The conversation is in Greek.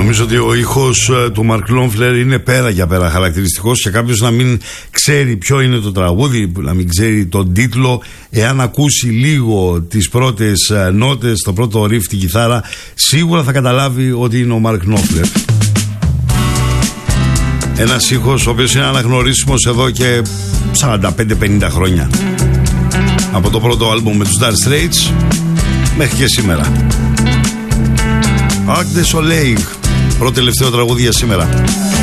Νομίζω ότι ο ήχος του Μαρκ Νόφλερ είναι πέρα για πέρα χαρακτηριστικός, και κάποιος να μην ξέρει ποιο είναι το τραγούδι, να μην ξέρει τον τίτλο, εάν ακούσει λίγο τις πρώτες νότες, το πρώτο ριφ, την κιθάρα, σίγουρα θα καταλάβει ότι είναι ο Μαρκ Νόφλερ. Ένας ήχος ο οποίος είναι αναγνωρίσιμος εδώ και 45-50 χρόνια. Από το πρώτο άλμπουμ με τους Dire Straits μέχρι και σήμερα. Arc de Soleil, πρώτο τελευταίο τραγούδι για σήμερα.